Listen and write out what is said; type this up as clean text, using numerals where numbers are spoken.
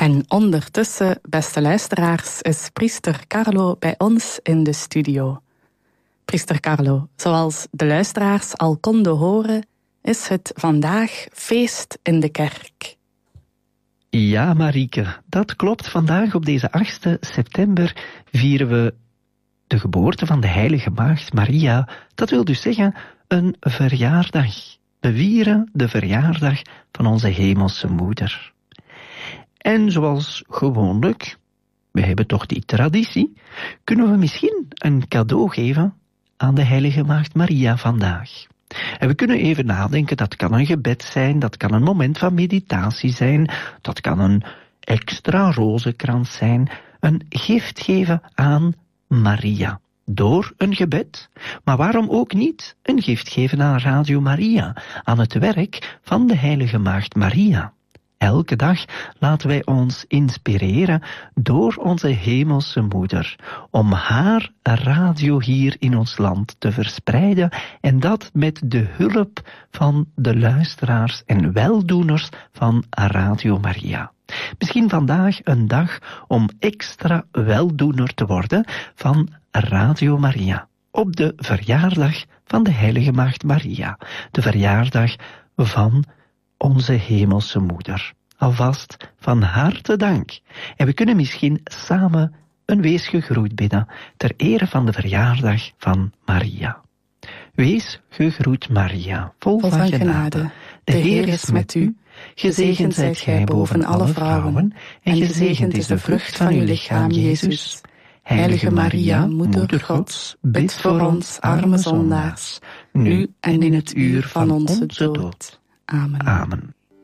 En ondertussen, beste luisteraars, is priester Carlo bij ons in de studio. Priester Carlo, zoals de luisteraars al konden horen, is het vandaag feest in de kerk. Ja, Marieke, dat klopt. Vandaag op deze 8 september vieren we de geboorte van de heilige maagd Maria. Dat wil dus zeggen een verjaardag. We vieren de verjaardag van onze hemelse moeder. En zoals gewoonlijk, we hebben toch die traditie, kunnen we misschien een cadeau geven aan de heilige maagd Maria vandaag. En we kunnen even nadenken, dat kan een gebed zijn, dat kan een moment van meditatie zijn, dat kan een extra rozenkrans zijn, een gift geven aan Maria. Door een gebed, maar waarom ook niet een gift geven aan Radio Maria, aan het werk van de heilige maagd Maria. Elke dag laten wij ons inspireren door onze hemelse moeder om haar radio hier in ons land te verspreiden en dat met de hulp van de luisteraars en weldoeners van Radio Maria. Misschien vandaag een dag om extra weldoener te worden van Radio Maria. Op de verjaardag van de heilige maagd Maria. De verjaardag van onze hemelse moeder. Alvast van harte dank. En we kunnen misschien samen een wees gegroet bidden ter ere van de verjaardag van Maria. Wees gegroet Maria, vol van genade. De Heer is met u. Gezegend zijt gij boven alle vrouwen en gezegend is de vrucht van uw lichaam, Jezus. Heilige Maria, Moeder Gods, bid voor ons arme zondaars, nu en in het uur van onze dood. Amen. Amen.